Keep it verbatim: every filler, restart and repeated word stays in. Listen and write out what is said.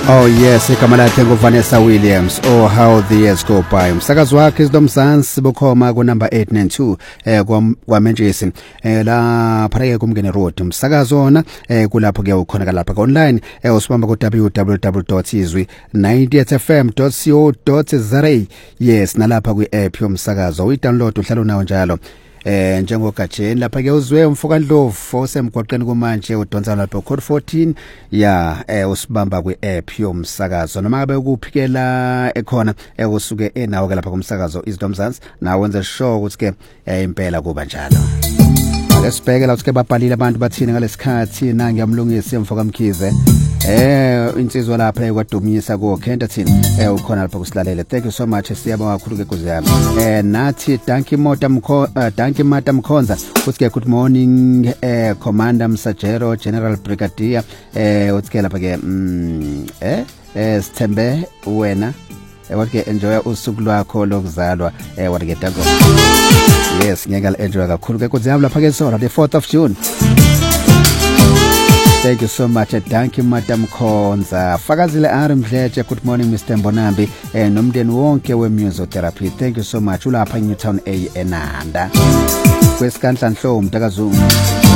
Oh yes, igama lakhe nguVanessa Williams. Oh how the years go by. Umsakazo wakhe sidomzansi bukhoma ku number eight nine two eh kwaManchester eh la phakathi kumngene road. Umsakazo ona eh kulapho ke ukhona lapha ku online eh usibamba ku w w w dot izwi ninety f m dot co dot za. Yes, nalapha ku app yomsakazo uyidownload uhlala unawo njalo. Eh njengogajeni lapha ke uzwe umfoka Ndlovu osemgwaqeni kumanje udonsa lapha code fourteen ya eh usibamba kwi app yomsakazo noma ngabe ukuphikela ekhona eh usuke enawo ke lapha kumsakazo izidomzansi nawe wenze sure ukuthi ke impela kuba njalo. Ake sibheke la ukuthi babhalile abantu bathini ngalesikhathi na ngiyamlungisa emfoka Mkhize eh insizwa lapha ekwadumisa ko Kenta thini eh ukhona lapha kusilalele. Thank you so much siyabonga kakhulu ke kuziyami eh nathi Danki Mota Mkho Danki Mata Mkhonza uthi good morning eh Commander Msajero General Brigadier eh uthi lapha ke mm eh eh Sithembe wena wathi ke enjoy usuku lwakho lokuzalwa eh wathi ke danko. Yes ngiyakala enjoy kakhulu ke kuziyami lapha ke sona the fourth of June. Thank you so much Danki Madam Khonza. Fakazile R Mdletshe good morning Mister Mbonambi eh nomndeni wonke we Musicotherapy. Thank you so much ulapha Newtown A eNanda. Kwesikandla Nhlomo Mtakazungu.